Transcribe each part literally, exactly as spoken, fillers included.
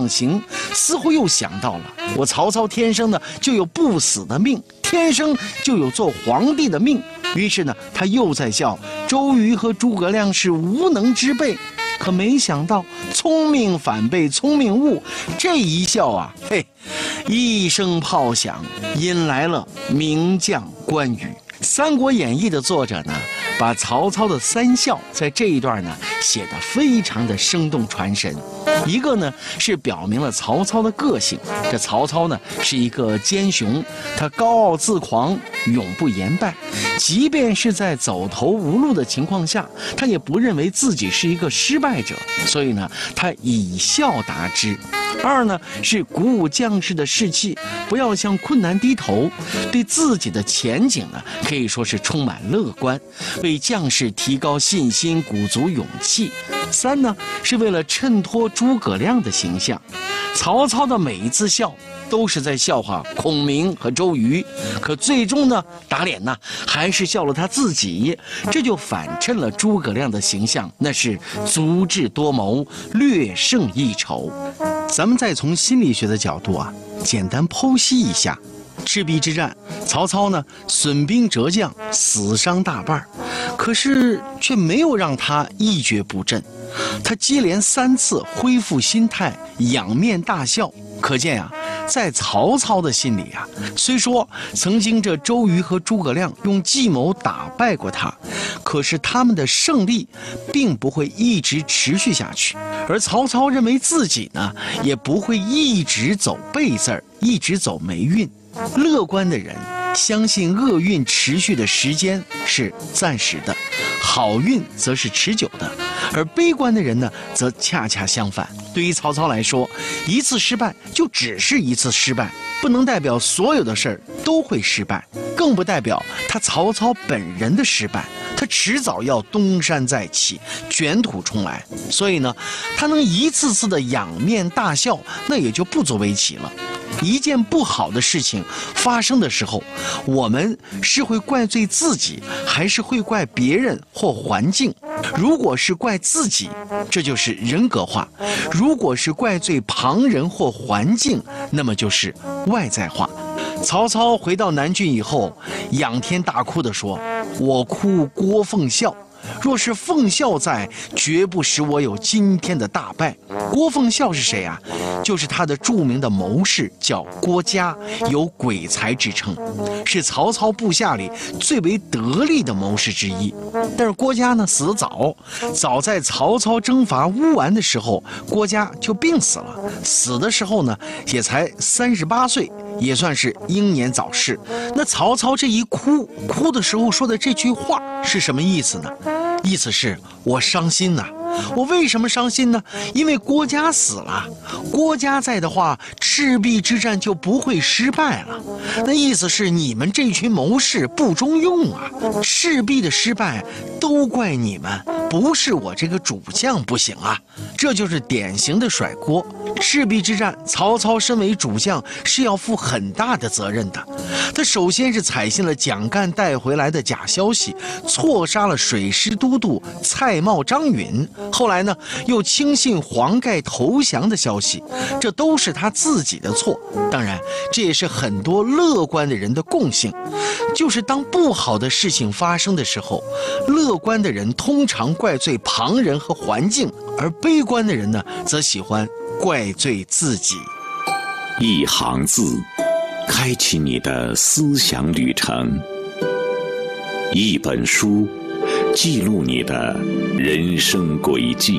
放行，似乎又想到了我曹操天生呢就有不死的命，天生就有做皇帝的命。于是呢，他又在笑周瑜和诸葛亮是无能之辈。可没想到，聪明反被聪明误，这一笑啊，嘿，一声炮响，引来了名将关羽。《三国演义》的作者呢，把曹操的三笑在这一段呢写得非常的生动传神。一个呢是表明了曹操的个性，这曹操呢是一个奸雄，他高傲自狂，永不言败，即便是在走投无路的情况下，他也不认为自己是一个失败者，所以呢他以笑答之。二呢是鼓舞将士的士气，不要向困难低头，对自己的前景呢可以说是充满乐观，为将士提高信心，鼓足勇气。三呢是为了衬托诸葛亮的形象，曹操的每一次笑都是在笑话孔明和周瑜，可最终呢打脸呢还是笑了他自己，这就反衬了诸葛亮的形象，那是足智多谋，略胜一筹。咱们再从心理学的角度啊，简单剖析一下赤壁之战，曹操呢损兵折将，死伤大半，可是却没有让他一蹶不振，他接连三次恢复心态，仰面大笑。可见啊，在曹操的心里啊，虽说曾经这周瑜和诸葛亮用计谋打败过他，可是他们的胜利并不会一直持续下去，而曹操认为自己呢也不会一直走背字儿，一直走霉运。乐观的人相信厄运持续的时间是暂时的，好运则是持久的。而悲观的人呢，则恰恰相反。对于曹操来说，一次失败就只是一次失败，不能代表所有的事儿都会失败，更不代表他曹操本人的失败。他迟早要东山再起，卷土重来。所以呢，他能一次次的仰面大笑，那也就不足为奇了。一件不好的事情发生的时候，我们是会怪罪自己，还是会怪别人或环境？如果是怪自己，这就是人格化；如果是怪罪旁人或环境，那么就是外在化。曹操回到南郡以后，仰天大哭地说：“我哭郭奉孝，若是奉孝在，绝不使我有今天的大败。”郭奉孝是谁啊？就是他的著名的谋士，叫郭嘉，有鬼才之称，是曹操部下里最为得力的谋士之一。但是郭嘉呢死得早，早在曹操征伐乌丸的时候，郭嘉就病死了。死的时候呢，也才三十八岁，也算是英年早逝。那曹操这一哭，哭的时候说的这句话是什么意思呢？意思是我伤心呐、啊。我为什么伤心呢？因为郭嘉死了，郭嘉在的话，赤壁之战就不会失败了。那意思是你们这群谋士不中用啊！赤壁的失败都怪你们，不是我这个主将不行啊！这就是典型的甩锅。赤壁之战，曹操身为主将是要负很大的责任的。他首先是采信了蒋干带回来的假消息，错杀了水师都督蔡瑁、张允。后来呢，又轻信黄盖投降的消息，这都是他自己的错。当然，这也是很多乐观的人的共性，就是当不好的事情发生的时候，乐观的人通常怪罪旁人和环境，而悲观的人呢，则喜欢怪罪自己。 一行字，开启你的思想旅程；一本书，记录你的人生轨迹；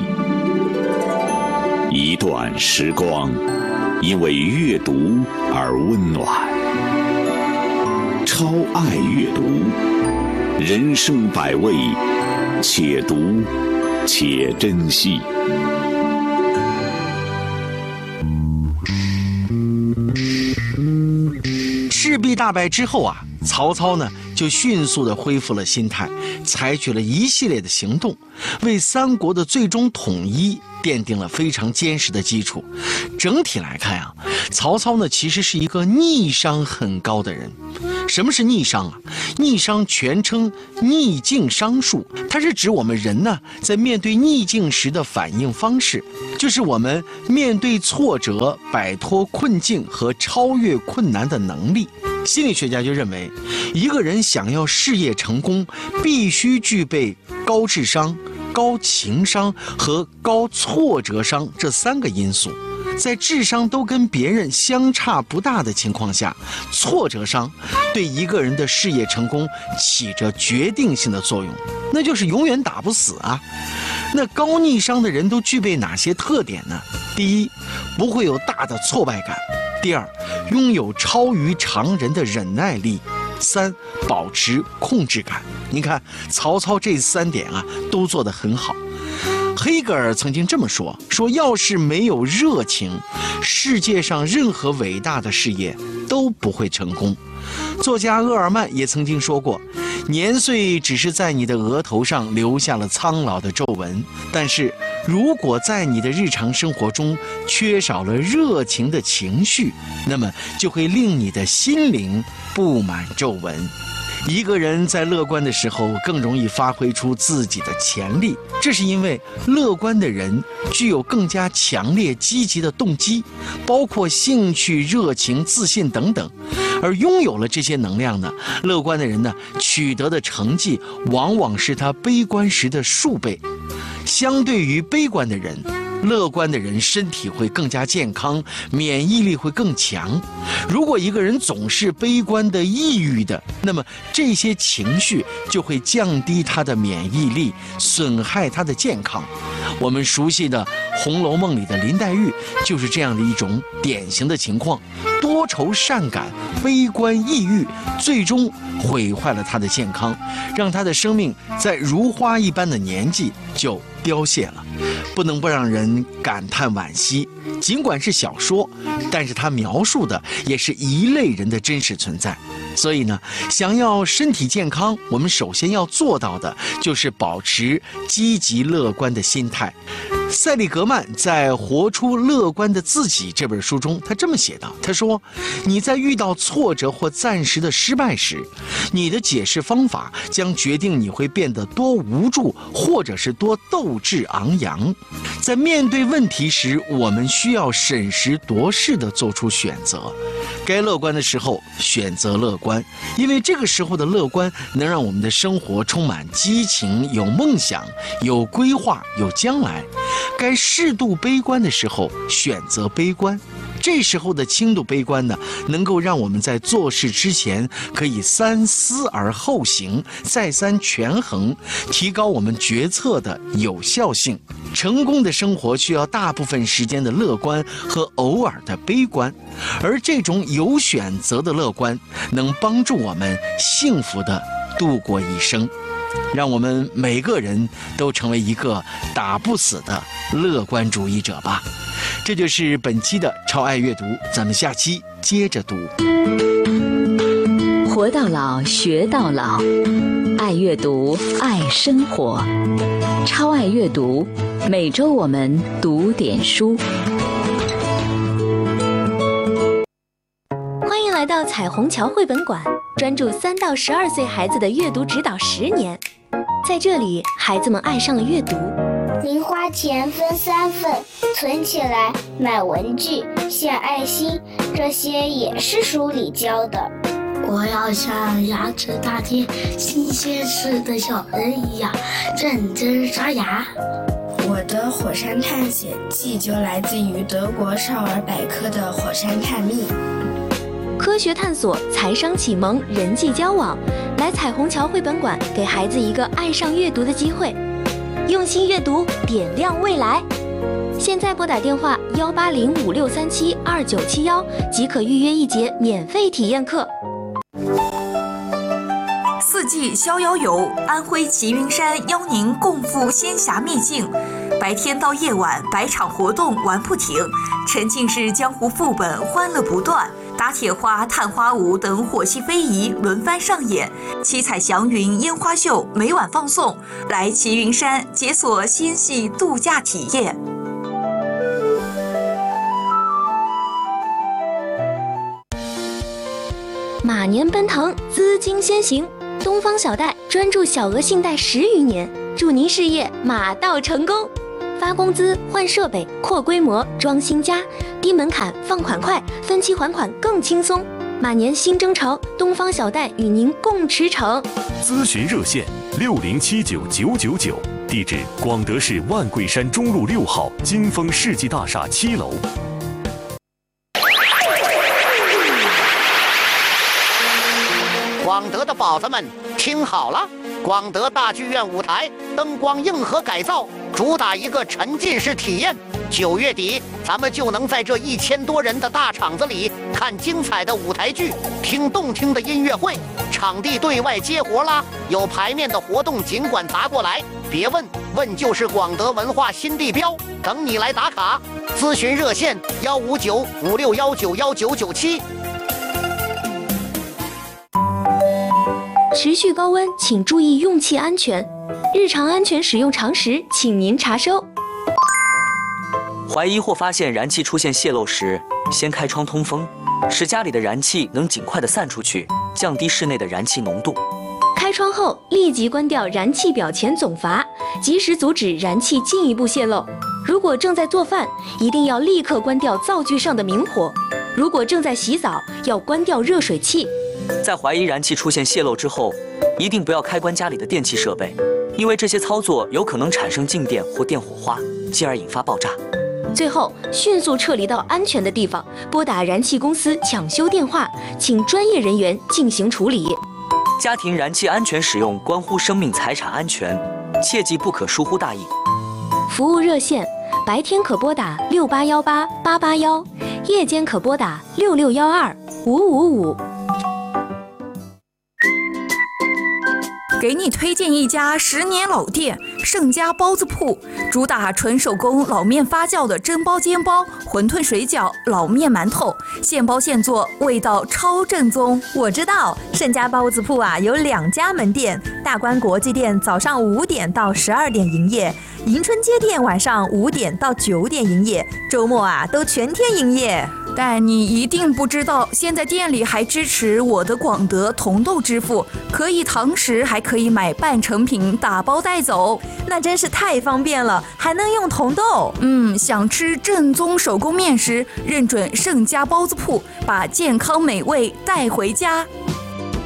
一段时光，因为阅读而温暖。超爱阅读，人生百味，且读且珍惜。 赤壁大败之后啊，曹操呢就迅速地恢复了心态，采取了一系列的行动，为三国的最终统一奠定了非常坚实的基础。整体来看啊，曹操呢其实是一个逆商很高的人。 什么是逆商啊？逆商全称逆境商术，它是指我们人呢在面对逆境时的反应方式，就是我们面对挫折、摆脱困境和超越困难的能力。心理学家就认为，一个人想要事业成功，必须具备高智商、高情商和高挫折商这三个因素。在智商都跟别人相差不大的情况下，挫折商对一个人的事业成功起着决定性的作用，那就是永远打不死啊。那高逆商的人都具备哪些特点呢？第一，不会有大的挫败感；第二，拥有超于常人的忍耐力；三，保持控制感。你看曹操这三点啊，都做得很好。黑格尔曾经这么说：说要是没有热情，世界上任何伟大的事业都不会成功。作家厄尔曼也曾经说过，年岁只是在你的额头上留下了苍老的皱纹，但是如果在你的日常生活中缺少了热情的情绪，那么就会令你的心灵布满皱纹。一个人在乐观的时候更容易发挥出自己的潜力，这是因为乐观的人具有更加强烈积极的动机，包括兴趣、热情、自信等等。而拥有了这些能量呢，乐观的人呢，取得的成绩往往是他悲观时的数倍。相对于悲观的人，乐观的人身体会更加健康，免疫力会更强。如果一个人总是悲观的、抑郁的，那么这些情绪就会降低他的免疫力，损害他的健康。我们熟悉的《红楼梦》里的林黛玉就是这样的一种典型的情况，多愁善感、悲观抑郁，最终毁坏了她的健康，让她的生命在如花一般的年纪就凋谢了。不能不让人感叹惋惜。尽管是小说，但是它描述的也是一类人的真实存在。所以呢，想要身体健康，我们首先要做到的就是保持积极乐观的心态。塞利格曼在《活出乐观的自己》这本书中，他这么写道：他说，你在遇到挫折或暂时的失败时，你的解释方法将决定你会变得多无助，或者是多斗志昂扬。在面对问题时，我们需要审时度势地做出选择。该乐观的时候选择乐观，因为这个时候的乐观能让我们的生活充满激情，有梦想，有规划，有将来。该适度悲观的时候选择悲观，这时候的轻度悲观呢，能够让我们在做事之前可以三思而后行，再三权衡，提高我们决策的有效性。成功的生活需要大部分时间的乐观和偶尔的悲观，而这种有选择的乐观能帮助我们幸福地度过一生。让我们每个人都成为一个打不死的乐观主义者吧。这就是本期的超爱阅读，咱们下期接着读。 活到老，学到老，爱阅读，爱生活。超爱阅读，每周我们读点书。 欢迎来到彩虹桥绘本馆，专注三到十二岁孩子的阅读指导十年。在这里，孩子们爱上了阅读。 零花钱分三份，存起来买文具、献爱心，这些也是书里教的。 我要像牙齿大贴、新鲜吃的小人一样认真刷牙。 我的火山探险记就来自于德国少儿百科的火山探秘。 科学探索、财商启蒙、人际交往，来彩虹桥绘本馆，给孩子一个爱上阅读的机会。用心阅读，点亮未来。现在拨打电话幺八零五六三七二九七幺即可预约一节免费体验课。 四季逍遥游，安徽齐云山邀您共赴仙侠秘境。白天到夜晚，百场活动玩不停，沉浸式江湖副本，欢乐不断。打铁花、探花舞等火系非遗轮番上演，七彩祥云烟花秀每晚放送。来齐云山解锁仙系度假体验。 马年奔腾，资金先行。东方小贷专注小额信贷十余年，祝您事业马到成功。发工资、换设备、扩规模、装新家，低门槛、放款快，分期还款更轻松。马年新征程，东方小贷与您共驰骋。 咨询热线六零七九九九九，地址广德市万桂山中路六号金丰世纪大厦七楼。 广德的宝子们，听好了！广德大剧院舞台灯光硬核改造，主打一个沉浸式体验。九月底，咱们就能在这一千多人的大场子里看精彩的舞台剧，听动听的音乐会。场地对外接活啦，有排面的活动尽管砸过来，别问，问就是广德文化新地标，等你来打卡。咨询热线幺五九五六幺九幺九九七。 持续高温，请注意用气安全。日常安全使用常识，请您查收。 怀疑或发现燃气出现泄漏时，先开窗通风，使家里的燃气能尽快的散出去，降低室内的燃气浓度。 开窗后立即关掉燃气表前总阀，及时阻止燃气进一步泄漏。如果正在做饭，一定要立刻关掉灶具上的明火。如果正在洗澡，要关掉热水器。 在怀疑燃气出现泄漏之后，一定不要开关家里的电气设备，因为这些操作有可能产生静电或电火花，进而引发爆炸。 最后，迅速撤离到安全的地方，拨打燃气公司抢修电话，请专业人员进行处理。 家庭燃气安全使用关乎生命财产安全，切记不可疏忽大意。 服务热线：白天可拨打六八幺八八八幺，夜间可拨打六六幺二五五五。 给你推荐一家十年老店盛家包子铺，主打纯手工老面发酵的蒸包、煎包、馄饨、水饺、老面、馒头，现包现做，味道超正宗。 我知道盛家包子铺啊有两家门店，大观国际店早上五点到十二点营业，迎春街店晚上五点到九点营业，周末啊都全天营业。 但你一定不知道，现在店里还支持我的广德同豆支付，可以堂食，还可以买半成品打包带走， 那真是太方便了，还能用同豆。 嗯，想吃正宗手工面食，认准盛家包子铺，把健康美味带回家。